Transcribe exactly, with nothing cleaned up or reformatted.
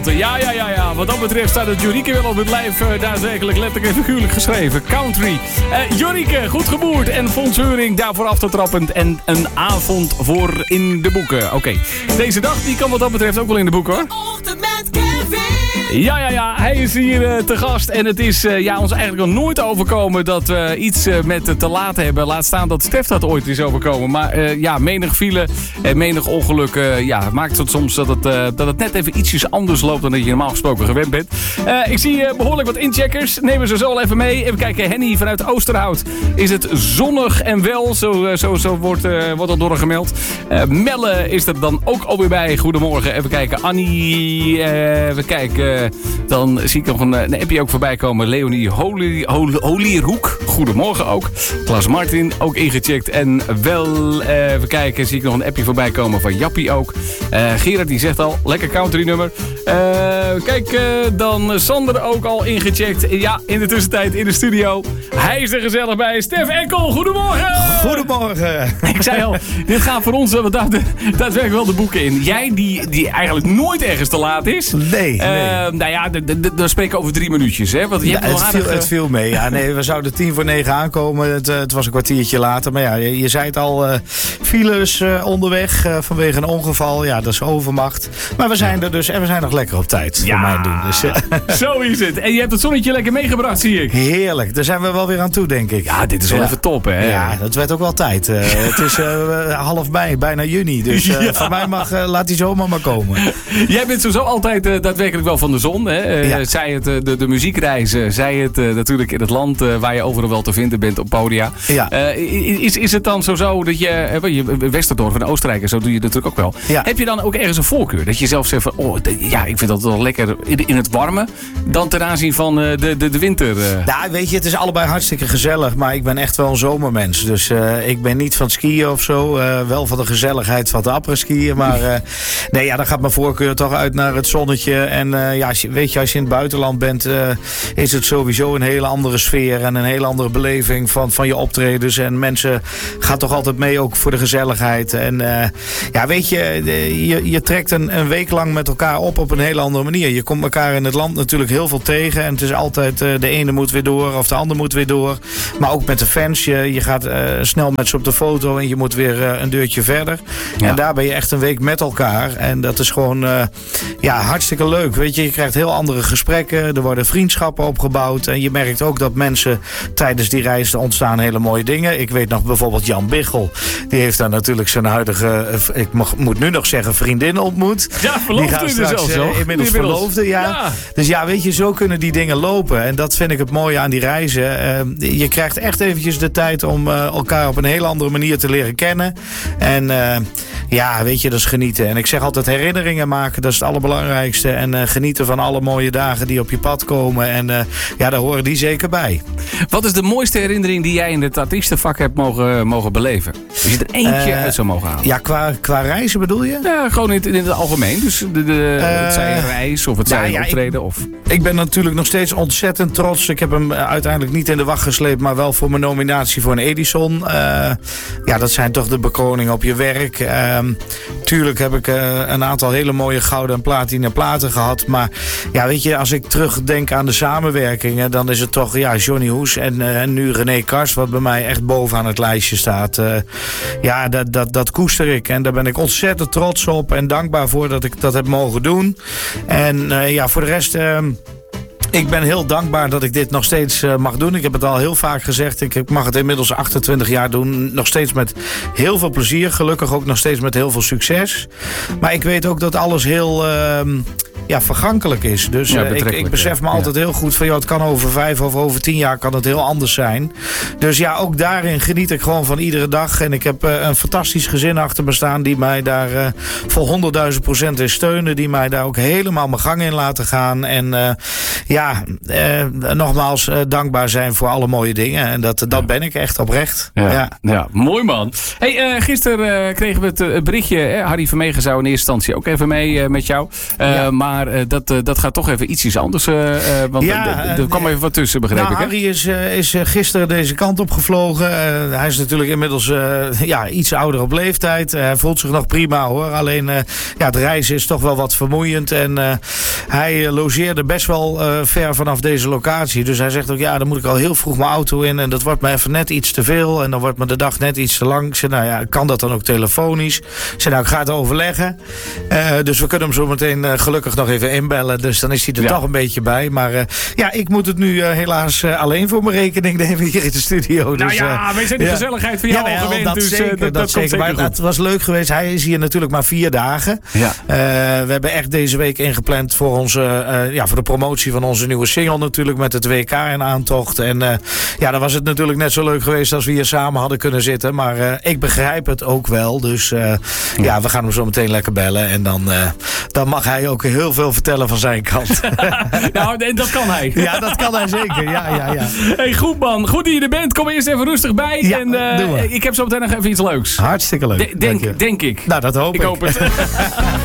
Ja, ja, ja, ja. Wat dat betreft staat het Jorike wel op het lijf uh, daadwerkelijk letterlijk en figuurlijk geschreven. Country. Uh, Jorike, goed geboerd. En Fons Heuring daarvoor af te trappend. En een avond voor in de boeken. Oké. Okay. Deze dag die kan wat dat betreft ook wel in de boeken, hoor. Ochtend met Kevin. Ja, ja, ja. Hij is hier uh, te gast. En het is uh, ja, ons eigenlijk nog nooit overkomen dat we iets uh, met uh, te laten hebben. Laat staan dat Stef dat ooit is overkomen. Maar uh, ja, menig file en menig ongeluk uh, ja, maakt het soms dat het, uh, dat het net even ietsjes anders loopt dan dat je normaal gesproken gewend bent. Uh, ik zie uh, behoorlijk wat incheckers. Nemen ze zo al even mee. Even kijken, Henny vanuit Oosterhout. Is het zonnig en wel? Zo, uh, zo, zo wordt, uh, wordt dat doorgemeld. Uh, Melle is er dan ook alweer bij. Goedemorgen. Even kijken. Annie. Uh, even kijken. Uh, dan zie ik nog een, een appje ook voorbij komen. Leonie Holi, Hol, Holierhoek. Goedemorgen ook. Klaas Martin ook ingecheckt. En wel, uh, even kijken. Zie ik nog een appje voorbij komen van Jappie ook. Uh, Gerard die zegt al. Lekker country nummer. Uh, kijk, uh, dan Sander ook al ingecheckt. Ja, in de tussentijd in de studio. Hij is er gezellig bij. Stef Enkel, goedemorgen! Goedemorgen! Ik zei al, dit gaat voor ons wat daad, daadwerkelijk wel de boeken in. Jij die, die eigenlijk nooit ergens te laat is. Nee, uh, nee. Nou ja, dan spreken we over drie minuutjes. Hè? Want je ja, hebt het, aardig, viel, het viel mee. Ja, nee, we zouden tien voor negen aankomen. Het, het was een kwartiertje later. Maar ja, je, je zei het al. Uh, files uh, onderweg uh, vanwege een ongeval. Ja, dat is overmacht. Maar we zijn er dus en we zijn nog lekker op tijd. Ja, voor mijn doen. Dus, uh, zo is het. En je hebt het zonnetje lekker meegebracht, zie ik. Heerlijk. Daar zijn we wel weer aan toe, denk ik. Ja, dit is wel ja. even top, hè? Ja, dat werd ook wel tijd. Uh, het is uh, half mei, bijna juni. Dus uh, ja. van mij mag, uh, laat die zomer maar komen. Jij bent sowieso altijd uh, daadwerkelijk wel van de zon, hè? Uh, ja. Zij het uh, de, de muziekreizen, zij het uh, natuurlijk in het land uh, waar je overal wel te vinden bent op podia. Ja. Uh, is, is het dan zo, zo dat je, uh, Westerdorf en Oostenrijk en zo doe je natuurlijk ook wel. Ja. Heb je dan ook ergens een voorkeur? Dat je zelf zegt van, oh, de, ja, ik vind dat wel lekker in, in het warme, dan ten aanzien van uh, de, de, de winter. Uh. Nou, weet je, het is allebei hartstikke gezellig, maar ik ben echt wel een zomermens. Dus uh, ik ben niet van het skiën of zo, uh, wel van de gezelligheid van het après-skiën, maar uh, nee, ja, dan gaat mijn voorkeur toch uit naar het zonnetje. En uh, ja, als je, weet je, als je in het buitenland bent, uh, is het sowieso een hele andere sfeer en een hele andere beleving van, van je optredens. En mensen gaan toch altijd mee ook voor de gezelligheid. En uh, ja, weet je, je, je trekt een, een week lang met elkaar op op een hele andere manier. Je komt elkaar in het land natuurlijk heel veel tegen. En het is altijd, uh, de ene moet weer door of de ander moet weer door. Maar ook met de fans. Je, je gaat uh, snel met ze op de foto en je moet weer uh, een deurtje verder. Ja. En daar ben je echt een week met elkaar. En dat is gewoon uh, ja, hartstikke leuk. Weet je, je krijgt heel andere gesprekken. Er worden vriendschappen opgebouwd. En je merkt ook dat mensen tijdens die reis ontstaan hele mooie dingen. Ik weet nog bijvoorbeeld Jan Biggel. Die heeft daar natuurlijk zijn huidige, ik mag, moet nu nog zeggen, vriendin ontmoet. Ja, verloofde is er zelfs zo. Inmiddels verloofde, ja. ja. Dus ja, weet je, zo kunnen die dingen lopen. En dat vind ik het mooie aan die reizen. Uh, je krijgt echt eventjes de tijd om uh, elkaar op een hele andere manier te leren kennen. En uh, ja, weet je, dat is genieten. En ik zeg altijd herinneringen maken, dat is het allerbelangrijkste. En uh, genieten van alle mooie dagen die op je pad komen. En uh, ja, daar horen die zeker bij. Wat is de mooiste herinnering die jij in het artiestenvak hebt mogen, mogen beleven? Als je er eentje uh, uit zou mogen halen. Ja, qua, qua reizen bedoel je? Ja, gewoon in, in het algemeen. Dus de, de, uh, het zij een reis of het zij een ja, optreden. Ik, of... ik ben natuurlijk nog steeds ontzettend trots. Ik heb hem uiteindelijk niet in de wacht gesleept, maar wel voor mijn nominatie voor een Edison. Uh, ja, dat zijn toch de bekroningen op je werk. Uh, tuurlijk heb ik uh, een aantal hele mooie gouden en platina platen gehad. Maar ja, weet je, als ik terugdenk aan de samenwerkingen, dan is het toch ja, Johnny Hoes en, uh, en nu René Kars, wat bij mij echt bovenaan het lijstje staat. Uh, ja, dat, dat, dat koester ik. En daar ben ik ontzettend trots op en dankbaar voor dat ik dat heb mogen doen. En uh, ja, voor de rest... Uh, Ik ben heel dankbaar dat ik dit nog steeds uh, mag doen. Ik heb het al heel vaak gezegd. Ik mag het inmiddels achtentwintig jaar doen. Nog steeds met heel veel plezier. Gelukkig ook nog steeds met heel veel succes. Maar ik weet ook dat alles heel... Uh, ja, vergankelijk is. Dus ja, uh, ik, ik besef me ja. altijd heel goed van... Joh, het kan over vijf of over tien jaar kan het heel anders zijn. Dus ja, ook daarin geniet ik gewoon van iedere dag. En ik heb uh, een fantastisch gezin achter me staan... die mij daar uh, voor honderdduizend procent in steunen. Die mij daar ook helemaal mijn gang in laten gaan. En uh, ja, uh, nogmaals uh, dankbaar zijn voor alle mooie dingen. En dat, dat ja. ben ik echt oprecht. Ja, ja. ja mooi man. Hey, uh, gisteren uh, kregen we het uh, berichtje... Eh, Harry Vermegen zou in eerste instantie ook even mee uh, met jou. Uh, ja. Maar Maar uh, dat, uh, dat gaat toch even iets anders. Uh, uh, want ja, er kwam even wat tussen, begreep nou, ik. Hè? Harry is, uh, is uh, gisteren deze kant op gevlogen. Uh, hij is natuurlijk inmiddels uh, ja, iets ouder op leeftijd. Uh, hij voelt zich nog prima hoor. Alleen uh, ja, het reizen is toch wel wat vermoeiend. En uh, hij uh, logeerde best wel uh, ver vanaf deze locatie. Dus hij zegt ook, ja, dan moet ik al heel vroeg mijn auto in. En dat wordt me even net iets te veel. En dan wordt me de dag net iets te lang. Ik zei, nou ja, kan dat dan ook telefonisch? Ik zei, nou, ik ga het overleggen. Uh, dus we kunnen hem zo meteen uh, gelukkig nog even inbellen. Dus dan is hij er ja. toch een beetje bij. Maar uh, ja, ik moet het nu uh, helaas uh, alleen voor mijn rekening nemen hier in de studio. Nou dus, ja, uh, wij zijn de ja. gezelligheid van jou ja, al gewend. Dat dus zeker, uh, dat, dat, dat zeker. komt zeker Maar het was leuk geweest. Hij is hier natuurlijk maar vier dagen. Ja. Uh, we hebben echt deze week ingepland voor, onze, uh, ja, voor de promotie van onze nieuwe single natuurlijk. Met het W K in aantocht. En uh, ja, dan was het natuurlijk net zo leuk geweest als we hier samen hadden kunnen zitten. Maar uh, ik begrijp het ook wel. Dus uh, ja. ja, we gaan hem zo meteen lekker bellen. En dan, uh, dan mag hij ook heel veel vertellen van zijn kant. Nou, en dat kan hij. Ja, dat kan hij zeker. Ja, ja, ja. Hey, goed man. Goed dat je er bent. Kom eerst even rustig bij. Ja, en uh, ik heb zo meteen nog even iets leuks. Hartstikke leuk. De- denk, denk ik. Nou, dat hoop ik. Ik hoop het.